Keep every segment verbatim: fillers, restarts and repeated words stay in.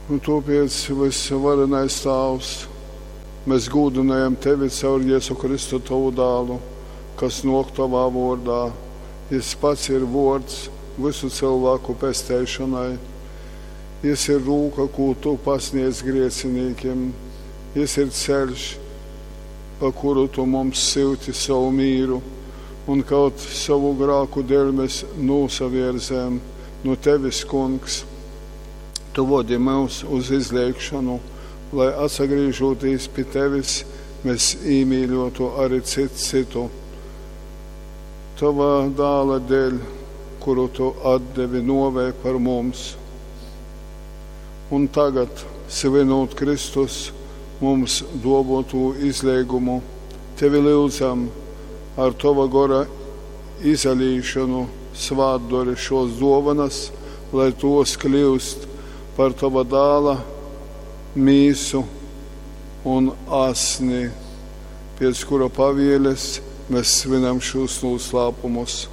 Un tāpēc visvarenais Tēvs, mēs gūdinājam Tevi caur Jēzu Kristu Tavu dēlu, kas nok Tavā vārdā. Jis pats ir vārds visu cilvēku pestēšanai. Jis ir rūka, ko Tu pasniedz grēciniekiem. Jis ir ceļš, pa kuru Tu mums silti savu mīru, un kaut savu grāku dēļ mēs nosavirzēm no Tevis, kungs. Tu vodi mūs uz izliekšanu, lai atsagrīžoties pie Tevis, mēs īmīļotu arī citu citu. Tavā dēla dēļ, kuru Tu atdevi novē par mums. Un tagad, svinot Kristus mums dobotu izliegumu, Tevi lūdzam ar Tava gara izalīšanu svātdori šos dovanas, lai tos kļūst par Tava dēla mīsu un asni, pēc kura pavēles mēs svinam šos noslēpumus.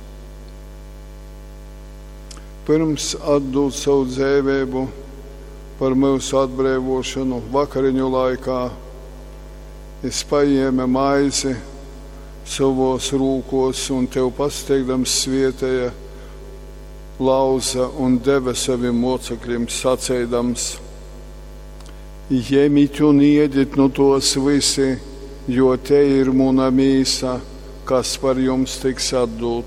Pirms atdot savu dzīvību par mūsu atbrīvošanu vakariņu laikā, es paņēmu maizi savos rūkos un Tev pasteigdams svietēja lauza un deva saviem mocekļiem sacēdams: Ņemiet un ēdiet no tos visi, jo te ir mana mīsa, kas par jums tiks atdota.